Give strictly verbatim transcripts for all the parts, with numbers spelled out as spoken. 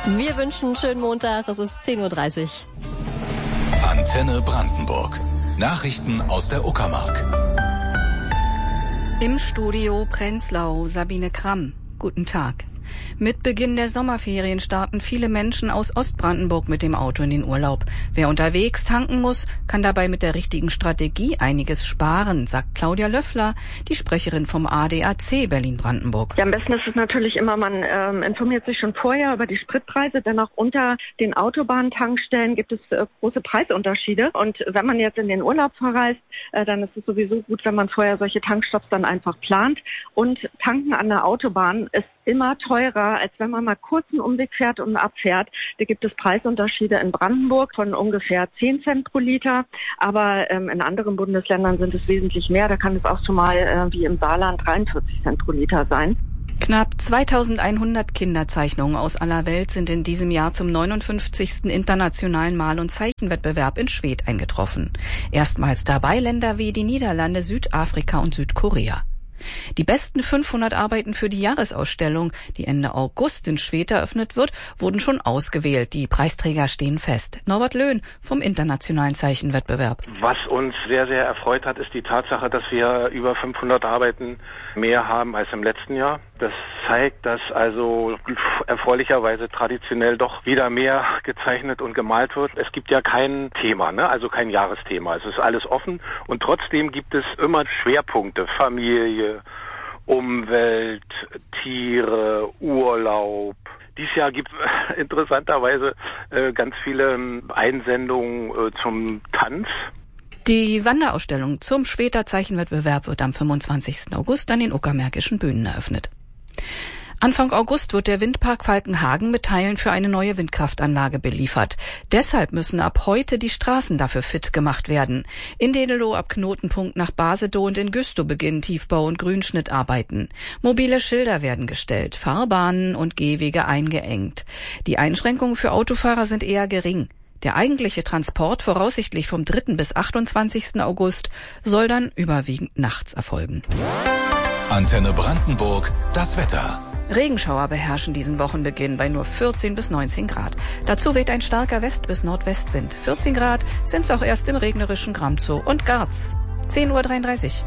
Wir wünschen einen schönen Montag. Es ist zehn Uhr dreißig. Antenne Brandenburg. Nachrichten aus der Uckermark. Im Studio Prenzlau Sabine Kramm. Guten Tag. Mit Beginn der Sommerferien starten viele Menschen aus Ostbrandenburg mit dem Auto in den Urlaub. Wer unterwegs tanken muss, kann dabei mit der richtigen Strategie einiges sparen, sagt Claudia Löffler, die Sprecherin vom A D A C Berlin-Brandenburg. Ja, am besten ist es natürlich immer, man ähm, informiert sich schon vorher über die Spritpreise, denn auch unter den Autobahntankstellen gibt es äh, große Preisunterschiede. Und wenn man jetzt in den Urlaub verreist, äh, dann ist es sowieso gut, wenn man vorher solche Tankstops dann einfach plant. Und tanken an der Autobahn ist immer teurer, als wenn man mal kurz einen Umweg fährt und abfährt. Da gibt es Preisunterschiede in Brandenburg von ungefähr zehn Cent pro Liter, aber ähm, in anderen Bundesländern sind es wesentlich mehr. Da kann es auch schon mal äh, wie im Saarland dreiundvierzig Cent pro Liter sein. Knapp zweitausendeinhundert Kinderzeichnungen aus aller Welt sind in diesem Jahr zum neunundfünfzigsten internationalen Mal- und Zeichenwettbewerb in Schwedt eingetroffen. Erstmals dabei Länder wie die Niederlande, Südafrika und Südkorea. Die besten fünfhundert Arbeiten für die Jahresausstellung, die Ende August in Schwedt eröffnet wird, wurden schon ausgewählt. Die Preisträger stehen fest. Norbert Löhn vom Internationalen Zeichenwettbewerb. Was uns sehr, sehr erfreut hat, ist die Tatsache, dass wir über fünfhundert Arbeiten mehr haben als im letzten Jahr. Das zeigt, dass also erfreulicherweise traditionell doch wieder mehr gezeichnet und gemalt wird. Es gibt ja kein Thema, ne? Also kein Jahresthema. Es ist alles offen und trotzdem gibt es immer Schwerpunkte. Familie, Umwelt, Tiere, Urlaub. Dieses Jahr gibt es interessanterweise äh, ganz viele Einsendungen äh, zum Tanz. Die Wanderausstellung zum Schwedter Zeichenwettbewerb wird am fünfundzwanzigsten August an den uckermärkischen Bühnen eröffnet. Anfang August wird der Windpark Falkenhagen mit Teilen für eine neue Windkraftanlage beliefert. Deshalb müssen ab heute die Straßen dafür fit gemacht werden. In Dedelow ab Knotenpunkt nach Basedow und in Güstow beginnen Tiefbau- und Grünschnittarbeiten. Mobile Schilder werden gestellt, Fahrbahnen und Gehwege eingeengt. Die Einschränkungen für Autofahrer sind eher gering. Der eigentliche Transport, voraussichtlich vom dritten bis achtundzwanzigsten August, soll dann überwiegend nachts erfolgen. Antenne Brandenburg, das Wetter. Regenschauer beherrschen diesen Wochenbeginn bei nur vierzehn bis neunzehn Grad. Dazu weht ein starker West- bis Nordwestwind. vierzehn Grad sind es auch erst im regnerischen Gramzow und Garz. zehn Uhr dreiunddreißig.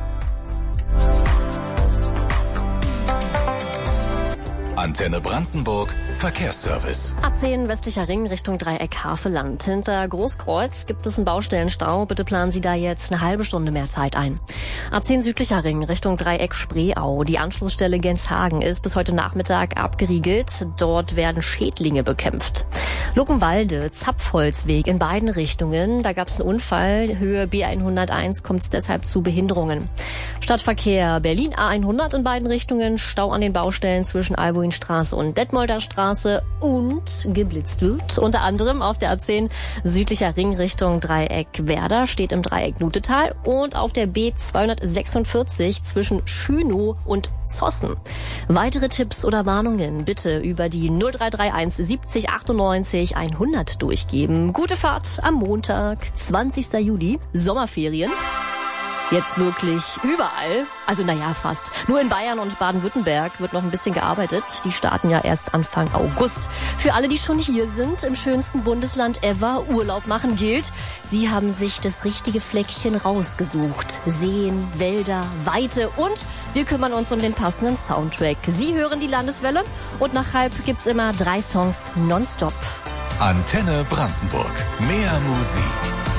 Antenne Brandenburg, Verkehrsservice. A zehn westlicher Ring Richtung Dreieck Havelland. Hinter Großkreuz gibt es einen Baustellenstau. Bitte planen Sie da jetzt eine halbe Stunde mehr Zeit ein. A zehn südlicher Ring Richtung Dreieck Spreeau. Die Anschlussstelle Genshagen ist bis heute Nachmittag abgeriegelt. Dort werden Schädlinge bekämpft. Luckenwalde, Zapfholzweg in beiden Richtungen. Da gab es einen Unfall. Höhe B hunderteins kommt es deshalb zu Behinderungen. Stadtverkehr Berlin A hundert in beiden Richtungen. Stau an den Baustellen zwischen Albuinstraße und Detmolder Straße und geblitzt wird. Unter anderem auf der A zehn südlicher Ring Richtung Dreieck Werder steht im Dreieck Nutetal und auf der B zweihundertsechsundvierzig zwischen Schünow und Zossen. Weitere Tipps oder Warnungen bitte über die null drei drei eins siebzig achtundneunzig hundert durchgeben. Gute Fahrt am Montag, zwanzigsten Juli, Sommerferien. Jetzt wirklich überall, also naja fast. Nur in Bayern und Baden-Württemberg wird noch ein bisschen gearbeitet. Die starten ja erst Anfang August. Für alle, die schon hier sind, im schönsten Bundesland ever, Urlaub machen gilt. Sie haben sich das richtige Fleckchen rausgesucht. Seen, Wälder, Weite und wir kümmern uns um den passenden Soundtrack. Sie hören die Landeswelle und nach halb gibt's immer drei Songs nonstop. Antenne Brandenburg. Mehr Musik.